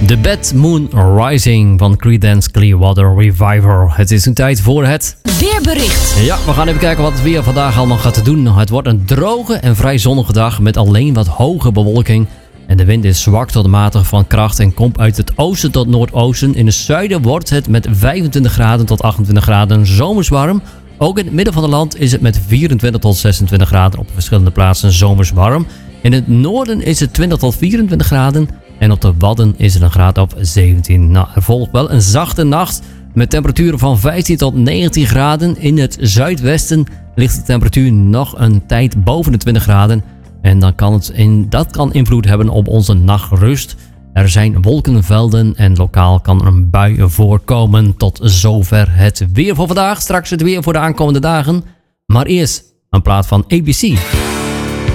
The Bad Moon Rising van Creedence Clearwater Revival. Het is een tijd voor het weerbericht. Ja, we gaan even kijken wat het weer vandaag allemaal gaat doen. Het wordt een droge en vrij zonnige dag met alleen wat hoge bewolking. En de wind is zwak tot matig van kracht en komt uit het oosten tot noordoosten. In het zuiden wordt het met 25 graden tot 28 graden zomers warm. Ook in het midden van het land is het met 24 tot 26 graden op verschillende plaatsen zomers warm. In het noorden is het 20 tot 24 graden. En op de Wadden is het een graad of 17. Nou, er volgt wel een zachte nacht met temperaturen van 15 tot 19 graden. In het zuidwesten ligt de temperatuur nog een tijd boven de 20 graden. En dan dat kan invloed hebben op onze nachtrust. Er zijn wolkenvelden en lokaal kan er een bui voorkomen. Tot zover het weer voor vandaag. Straks het weer voor de aankomende dagen. Maar eerst een plaat van ABC.